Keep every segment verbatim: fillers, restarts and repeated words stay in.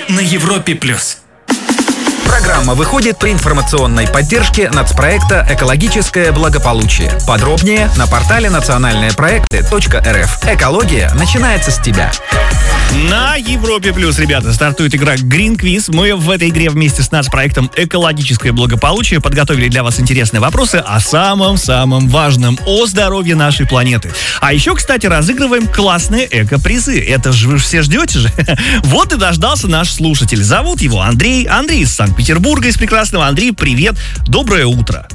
на Европе плюс. Программа выходит при информационной поддержке нацпроекта «Экологическое благополучие». Подробнее на портале национальные проекты точка эр эф. Экология начинается с тебя. На Европе плюс, ребята, стартует игра Green Quiz. Мы в этой игре вместе с нацпроектом «Экологическое благополучие» подготовили для вас интересные вопросы о самом-самом важном, о здоровье нашей планеты. А еще, кстати, разыгрываем классные эко-призы. Это же вы все ждете же. Вот и дождался наш слушатель. Зовут его Андрей. Андрей из Санкт-Петербурга, из прекрасного. Андрей, привет. Доброе утро.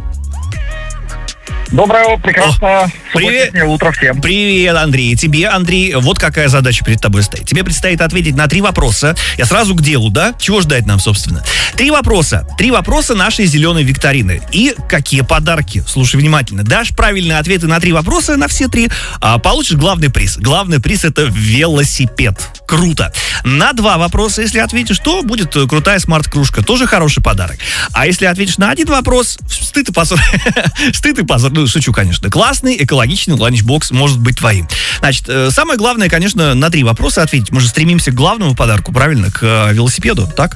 Доброе, прекрасное привет. утро всем. Привет, Андрей. Тебе, Андрей, вот какая задача перед тобой стоит. Тебе предстоит ответить на три вопроса. Я сразу к делу, да? Чего ждать нам, собственно? Три вопроса. Три вопроса нашей зеленой викторины. И какие подарки? Слушай внимательно. Дашь правильные ответы на три вопроса, на все три, а получишь главный приз. Главный приз — это велосипед. Круто. На два вопроса, если ответишь, то будет крутая смарт-кружка. Тоже хороший подарок. А если ответишь на один вопрос, стыд и позор. Стыд и позор. Ну, шучу, конечно. Классный, экологичный ланчбокс может быть твоим. Значит, самое главное, конечно, на три вопроса ответить. Мы же стремимся к главному подарку, правильно? К велосипеду, так?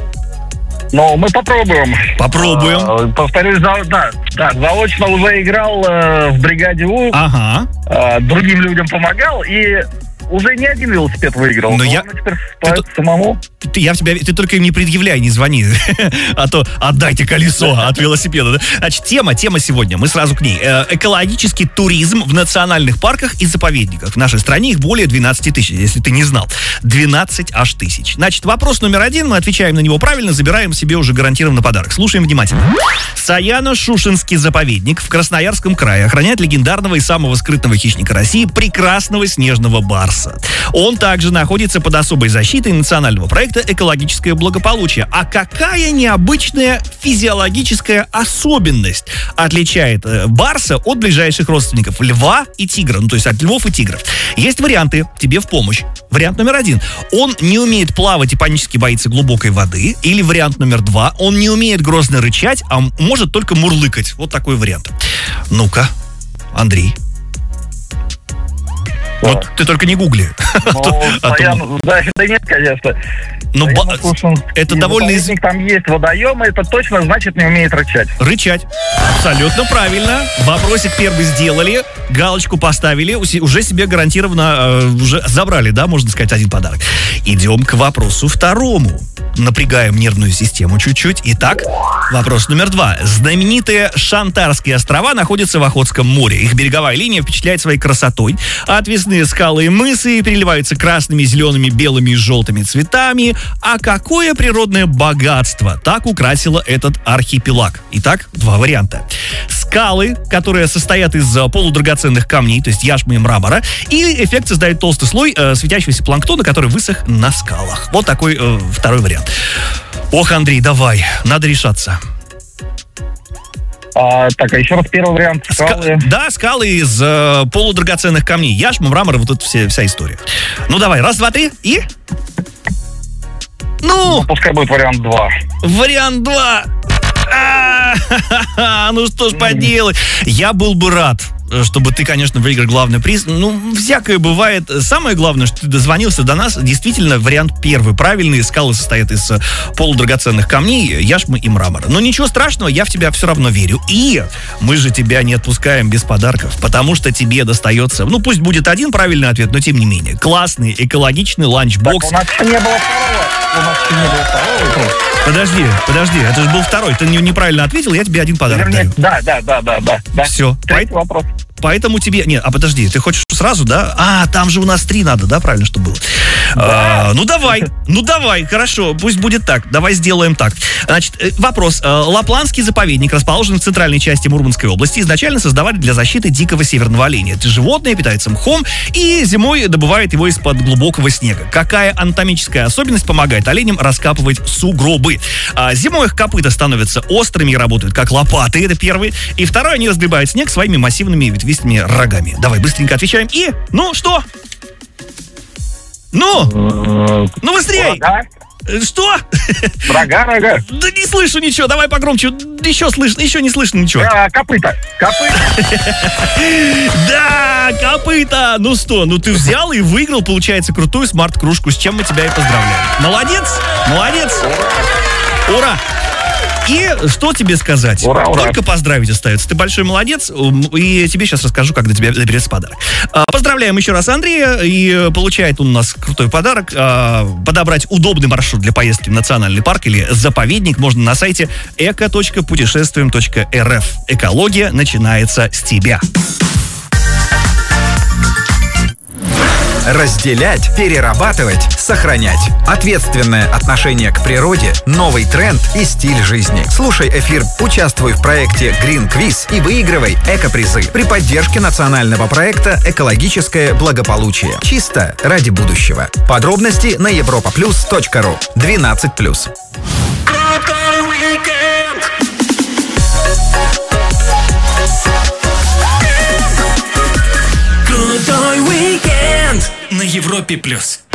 Ну, мы попробуем. Попробуем. А, повторюсь, за, да, да, заочно уже играл э, в бригаде У. Ага. Э, другим людям помогал и уже не один велосипед выиграл. Но я... теперь стоит ты... самому. Ты, я в тебя, ты только им не предъявляй, не звони. А то отдайте колесо от велосипеда. Значит, тема, тема сегодня, мы сразу к ней. Экологический туризм в национальных парках и заповедниках. В нашей стране их более двенадцать тысяч, если ты не знал. двенадцать аж тысяч. Значит, вопрос номер один, мы отвечаем на него правильно, забираем себе уже гарантированно подарок. Слушаем внимательно. Саяно-Шушенский заповедник в Красноярском крае охраняет легендарного и самого скрытного хищника России, прекрасного снежного барса. Он также находится под особой защитой национального проекта «Экологическое благополучие». А какая необычная физиологическая особенность отличает барса от ближайших родственников льва и тигра, ну то есть от львов и тигров? Есть варианты тебе в помощь. Вариант номер один. Он не умеет плавать и панически боится глубокой воды. Или вариант номер два. Он не умеет грозно рычать, а может только мурлыкать. Вот такой вариант. Ну-ка, Андрей. Да. Вот ты только не гугли. Ну, а постоянно, то... да, да нет, конечно. Но ба... это довольно... Из... Там есть водоемы, это точно значит не умеет рычать. Рычать. Абсолютно правильно. Вопросик первый сделали, галочку поставили, уже себе гарантированно э, уже забрали, да, можно сказать, один подарок. Идем к вопросу второму. Напрягаем нервную систему чуть-чуть. Итак, вопрос номер два. Знаменитые Шантарские острова находятся в Охотском море. Их береговая линия впечатляет своей красотой. Отвесные скалы и мысы переливаются красными, зелеными, белыми и желтыми цветами. А какое природное богатство так украсило этот архипелаг? Итак, два варианта. Скалы, которые состоят из полудрагоценных камней, то есть яшмы и мрамора, или эффект создает толстый слой э, светящегося планктона, который высох на скалах. Вот такой э, второй вариант. Ох, Андрей, давай, надо решаться. А, так, а еще раз первый вариант. Скалы. Ска- да, скалы из э, полудрагоценных камней. Яшма, мрамор, вот эта вся, вся история. Ну, давай, раз, два, три, и... Ну, ну пускай будет вариант два. Вариант два. А-а-а, ну что ж поделать. Я был бы рад, чтобы ты, конечно, выиграл главный приз. Ну, всякое бывает. Самое главное, что ты дозвонился до нас. Действительно, вариант первый правильный. Скалы состоят из полудрагоценных камней, яшмы и мрамора. Но ничего страшного, я в тебя все равно верю. И мы же тебя не отпускаем без подарков, потому что тебе достается, ну, пусть будет один правильный ответ, но тем не менее, классный экологичный ланчбокс. Так, у нас еще не было второго. У нас еще не было второго. Подожди, подожди, это же был второй. Ты неправильно ответил, я тебе один подарок Вернее, даю. Да, да, да, да, да. да. Все. Третий По... вопрос. Поэтому тебе... Нет, а подожди, ты хочешь сразу, да? А, там же у нас три надо, да, правильно, чтобы было? Да. А, ну давай, ну давай, хорошо, пусть будет так. Давай сделаем так. Значит, вопрос. Лапландский заповедник расположен в центральной части Мурманской области. Изначально создавали для защиты дикого северного оленя. Это животное питается мхом и зимой добывает его из-под глубокого снега. Какая анатомическая особенность помогает оленям раскапывать сугробы? А, зимой их копыта становятся острыми и работают как лопаты, это первый. И второй, они разгребают снег своими массивными ветвистыми рогами. Давай, быстренько отвечаем. И, ну, что? Ну, ну быстрей! Что? Рога, рога. Да не слышу ничего, давай погромче. Еще слышно, еще не слышно ничего. А, копыта. Копыта. Да, копыта. Ну что, ну ты взял и выиграл, получается, крутую смарт-кружку, с чем мы тебя и поздравляем. Молодец, молодец. Ура. И что тебе сказать? Ура, ура. Только поздравить остается. Ты большой молодец, и тебе сейчас расскажу, как до тебя доберется подарок. Поздравляем еще раз Андрея, и получает он у нас крутой подарок. Подобрать удобный маршрут для поездки в национальный парк или заповедник можно на сайте эко точка путешествуем точка эр эф. Экология начинается с тебя. Разделять, перерабатывать, сохранять. Ответственное отношение к природе, новый тренд и стиль жизни. Слушай эфир, участвуй в проекте Green Quiz и выигрывай эко-призы при поддержке национального проекта «Экологическое благополучие». Чисто ради будущего. Подробности на европа плюс точка ру. двенадцать плюс. Крутой уикенд на Европе плюс.